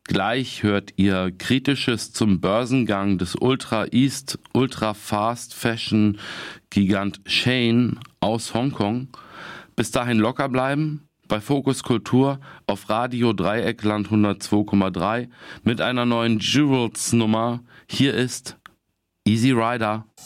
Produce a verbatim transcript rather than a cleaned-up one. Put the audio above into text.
Gleich hört ihr Kritisches zum Börsengang des Ultra East Ultra Fast Fashion Gigant Shein aus Hongkong. Bis dahin locker bleiben bei Fokus Kultur auf Radio Dreieckland hundertzwei Komma drei mit einer neuen Jewels Nummer. Hier ist Easy Rider.